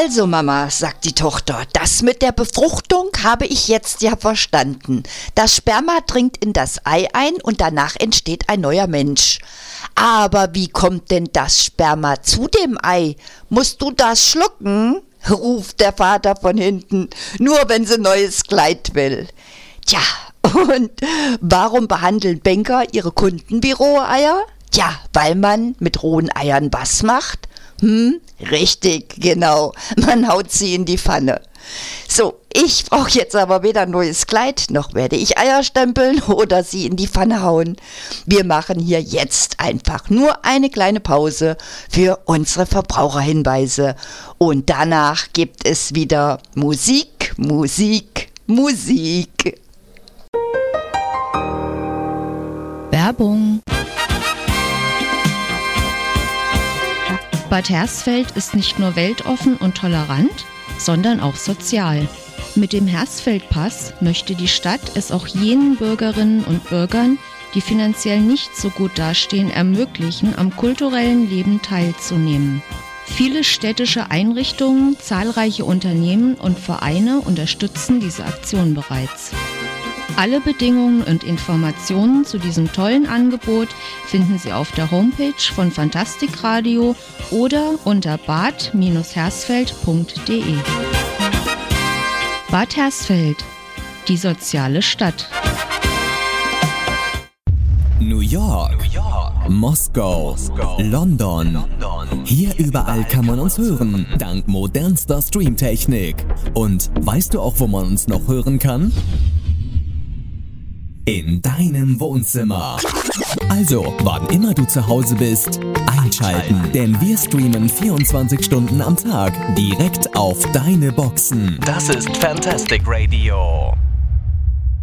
Also Mama, sagt die Tochter, das mit der Befruchtung habe ich jetzt ja verstanden. Das Sperma dringt in das Ei ein und danach entsteht ein neuer Mensch. Aber wie kommt denn das Sperma zu dem Ei? Musst du das schlucken? Ruft der Vater von hinten, nur wenn sie neues Kleid will. Tja, und warum behandeln Banker ihre Kunden wie rohe Eier? Tja, weil man mit rohen Eiern was macht? Richtig, genau. Man haut sie in die Pfanne. So, ich brauche jetzt aber weder ein neues Kleid, noch werde ich Eier stempeln oder sie in die Pfanne hauen. Wir machen hier jetzt einfach nur eine kleine Pause für unsere Verbraucherhinweise. Und danach gibt es wieder Musik, Musik, Musik. Werbung. Bad Hersfeld ist nicht nur weltoffen und tolerant, sondern auch sozial. Mit dem Hersfeld-Pass möchte die Stadt es auch jenen Bürgerinnen und Bürgern, die finanziell nicht so gut dastehen, ermöglichen, am kulturellen Leben teilzunehmen. Viele städtische Einrichtungen, zahlreiche Unternehmen und Vereine unterstützen diese Aktion bereits. Alle Bedingungen und Informationen zu diesem tollen Angebot finden Sie auf der Homepage von Fantastikradio oder unter bad-hersfeld.de. Bad Hersfeld, die soziale Stadt. New York, Moskau, London. Hier überall kann man uns hören, dank modernster Streamtechnik. Und weißt du auch, wo man uns noch hören kann? In deinem Wohnzimmer. Also, wann immer du zu Hause bist, einschalten, denn wir streamen 24 Stunden am Tag direkt auf deine Boxen. Das ist Fantastic Radio.